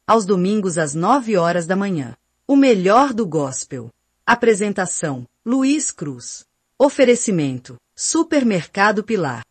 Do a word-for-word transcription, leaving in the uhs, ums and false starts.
aos domingos às nove horas da manhã. O melhor do gospel. Apresentação: Luiz Cruz. Oferecimento: Supermercado Pilar.